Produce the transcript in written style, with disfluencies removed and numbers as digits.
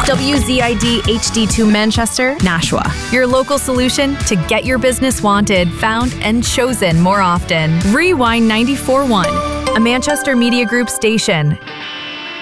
WZID HD2 Manchester, Nashua. Your local solution to get your business wanted, found, and chosen more often. Rewind 94.1, a Manchester Media Group station.